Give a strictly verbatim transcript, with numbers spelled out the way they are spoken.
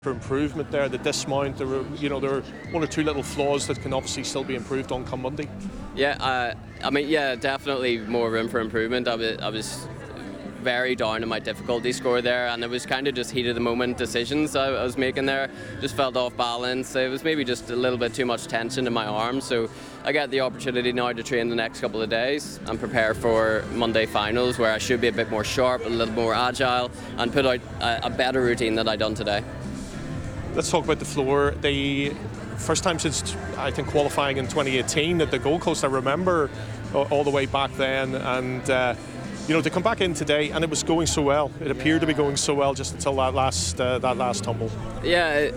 For improvement there, the dismount, there were, you know, there are one or two little flaws that can obviously still be improved on come Monday. Yeah, uh, I mean, yeah, definitely more room for improvement. I was, I was very down on my difficulty score there, and it was kind of just heat of the moment decisions I, I was making there. Just felt off balance. It was maybe just a little bit too much tension in my arms. So I get the opportunity now to train the next couple of days and prepare for Monday finals, where I should be a bit more sharp, a little more agile, and put out a, a better routine than I done today. Let's talk about the floor. The first time since, I think, qualifying in twenty eighteen at the Gold Coast, I remember all the way back then, and uh, you know, to come back in today, and it was going so well. It appeared to be going so well just until that last uh, that last tumble. Yeah,